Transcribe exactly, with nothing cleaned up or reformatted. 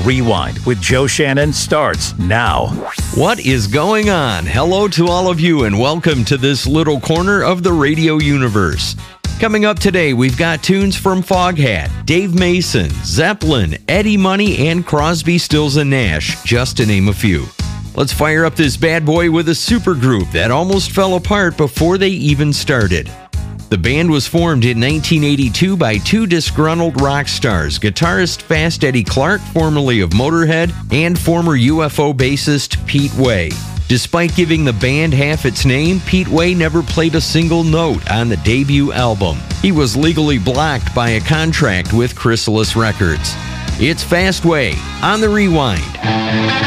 Rewind with Joe Shannon starts now. What is going on? Hello to all of you and welcome to this little corner of the radio universe. Coming up today, we've got tunes from Foghat, Dave Mason, Zeppelin, Eddie Money, and Crosby, Stills and Nash, just to name a few. Let's fire up this bad boy with a supergroup that almost fell apart before they even started. The band was formed in nineteen eighty-two by two disgruntled rock stars, guitarist Fast Eddie Clarke, formerly of Motorhead, and former U F O bassist Pete Way. Despite giving the band half its name, Pete Way never played a single note on the debut album. He was legally blocked by a contract with Chrysalis Records. It's Fast Way on the Rewind.